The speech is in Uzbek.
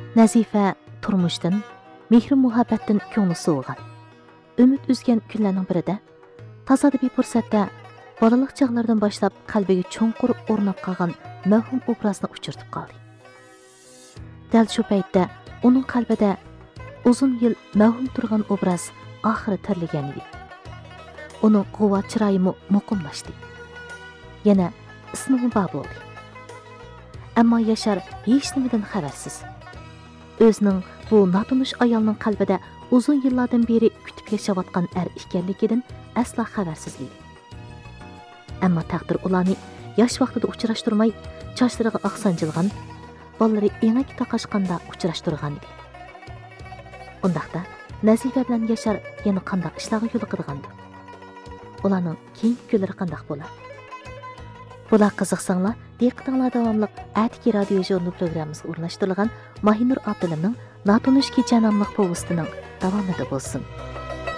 Nazifa turmushdan, mehr-muhabbatdan ko'ngli sovigan, umid uzgan kunlarning birida tasodifiy fursatda bolalik chog'laridan boshlab qalbiga cho'nqur o'rnab qolgan mavhum obrazni uchirtib qoldi. Dal shu paytda uning qalbida uzun yil mavhum turgan obraz oxiri tirlagan edi. Uning quvvat chiroyi muqimlashdi. Yana ismi bor bo'ldi. Ammo Yashar hech nimadan xabarsiz. O'zining bu notanish ayolning qalbida uzun yillardan beri kutib yashayotgan ekanligidan aslo xabarsiz edi. Ammo taqdir ularni yosh vaqtida uchrashtirmay, chochlariga oqsanjilgan, bolalari engak taqashqanda uchrashtirgan edi. Undaqda Nazifa bilan Yashar yana qanday ishlarga yo'l qo'ygandir. Ularning keyingi kunlari qanday bo'lar? Bular qiziqsanglar, diqqatinglar davomli Atiki radio jurnal programmasiga o'rnashtirilgan Mahinur Abdullamning Natunish kecha nomli povestining davomida bo'lsin.